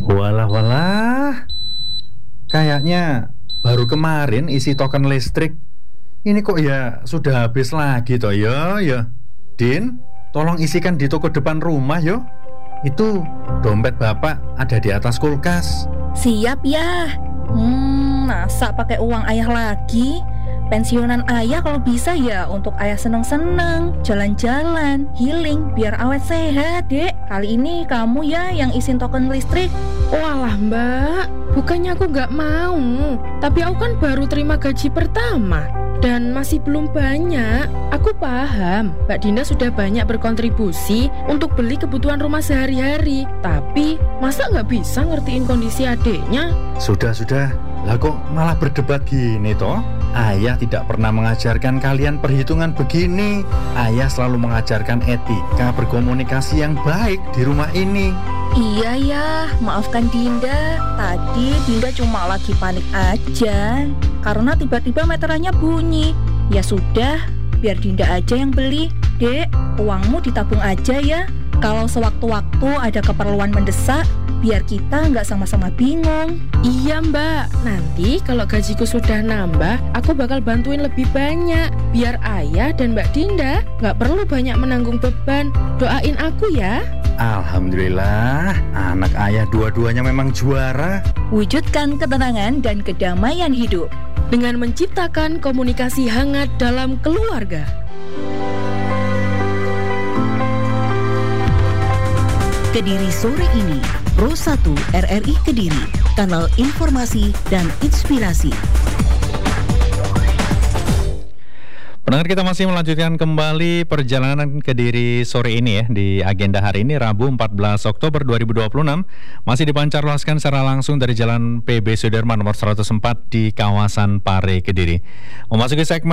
Walah walah, kayaknya baru kemarin isi token listrik. Ini kok ya sudah habis lagi toh ya ya. Din, tolong isikan di toko depan rumah yo. Itu dompet bapak ada di atas kulkas. Siap ya. Masa pakai uang ayah lagi? Pensiunan ayah kalau bisa ya untuk ayah seneng-seneng, jalan-jalan, healing, biar awet sehat, Dek. Kali ini kamu ya yang isin token listrik. Walah mbak, bukannya aku gak mau, tapi aku kan baru terima gaji pertama dan masih belum banyak. Aku paham Mbak Dinda sudah banyak berkontribusi untuk beli kebutuhan rumah sehari-hari, tapi masa gak bisa ngertiin kondisi adiknya? Sudah, lah kok malah berdebat gini toh? Ayah tidak pernah mengajarkan kalian perhitungan begini. Ayah selalu mengajarkan etika berkomunikasi yang baik di rumah ini. Iya ya, maafkan Dinda. Tadi Dinda cuma lagi panik aja karena tiba-tiba meterannya bunyi. Ya sudah, biar Dinda aja yang beli. Dek, uangmu ditabung aja ya. Kalau sewaktu-waktu ada keperluan mendesak, biar kita nggak sama-sama bingung. Iya mbak, nanti kalau gajiku sudah nambah, aku bakal bantuin lebih banyak, biar ayah dan Mbak Dinda nggak perlu banyak menanggung beban. Doain aku ya. Alhamdulillah, anak ayah dua-duanya memang juara. Wujudkan ketenangan dan kedamaian hidup dengan menciptakan komunikasi hangat dalam keluarga. Kediri sore ini, Pro 1 RRI Kediri, kanal informasi dan inspirasi. Pendengar, kita masih melanjutkan kembali perjalanan Kediri sore ini ya. Di agenda hari ini Rabu 14 Oktober 2026 masih dipancarluaskan secara langsung dari Jalan PB Sudirman nomor 104 di kawasan Pare, Kediri. Memasuki segmen